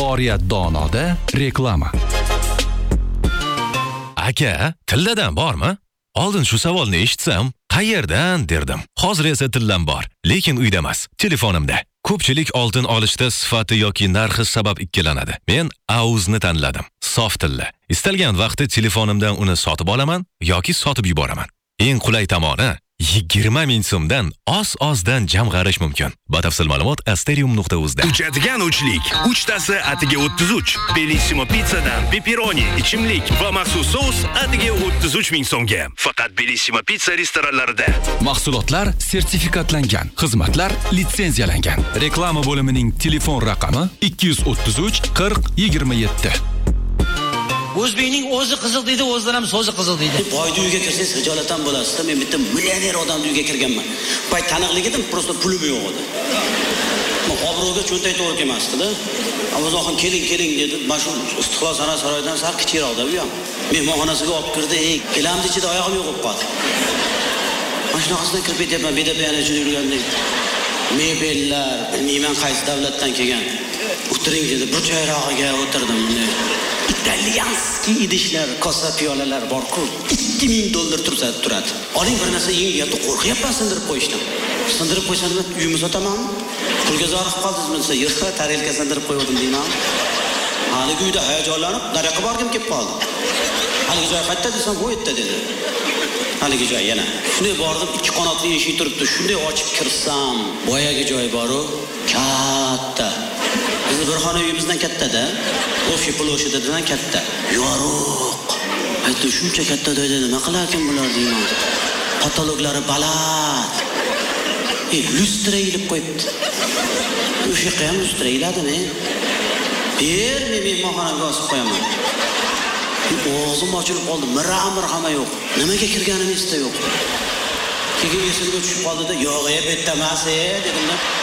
Oriyat donoda reklama. Aka, tilladan bormi? Oldin shu savolni eshitsam, qayerdan derdim. Hozir esa tillam bor, lekin uyda emas, telefonimda. Ko'pchilik oltin olishda sifati yoki narxi sabab ikkilanadi. Men Auzni tanladim. Sof tilla. Istalgan vaqtda telefonimdan uni sotib olaman yoki sotib yuboraman. Eng qulay tomoni 20 ming so'mdan oz-ozdan jamg'arish mumkin. Batafsil ma'lumot asterium.uzda. Uchadigan uchlik. Uchtasi atiga 33. Bellissimo pizzadan pepperoni, ichimlik va maxsus sous atiga 33 ming so'mga. Faqat Bellissimo pizza restoranlarida. Mahsulotlar sertifikatlangan, xizmatlar litsenziyalangan. Reklama bo'limining telefon raqami 233 40 27. O'zbekning o'zi qiziq deydi, o'zidan ham so'zi qiziq deydi. Boyni uyga kirsangiz xijolatdan bo'lasiz. Men bitta millioner odamning uyga kirganman. Boy taniqli edim, prosta pulim yo'q edi. Men obro'ga cho'ntak to'g'ri kelmasdi-da. Avzoxon keling dedi. Mana shu Istiqlol san'at saroyidan sal kichikroqda bu ham. Mehmonxonasiga olib kirdi. Kelamni ichida oyog'im yo'q bo'lib qoldi. Mana shunaqasidan kirib ketyapman, bedabiyani ichida yurgandek. Mebellar, bilmayman qaysi davlatdan kelgan. O'tiring dedi, burchakroqga o'tirdim. İtalyanski idishlar, kosa piyolalar bor-ku, $2000 turadi. Oling bir narsa yeyapti, qo'rqyapman sindirib qo'yishdan. Sindirib qo'ysam uyimni sotamanmi? Pulga zo'riq qoldingizmi desa, yo'q, tarelka sindirib qo'ydim deyman. Haligi uyda hayajonlanib, daraqa borgim kelib qoldi. Haligi joy qayerda desam, bu yerda dedi. Haligi joy yana. Shunday bordim, ikki qanotli eshik turibdi. Shunday ochib kirsam, boyagi joy bor-ku, katta. Bizni bir xona uyimizdan katta-da. O'sha ploshadidan katta. Yo'q. Aytdi, shuncha katta joyda nima qilarkan bular deyman. Kataloglari baland. Lustra ilib qo'yibdi. O'sha yoqqa ham lustra iladimi? Men mehmonxonaga osib qo'yaman. O'zim ochilib qoldi. Miramir hamma yo'q. Nimaga kirganim esda yo'q. Keyin esimga tushib qoldi-da, yo'q, bu yerda emas, dedim.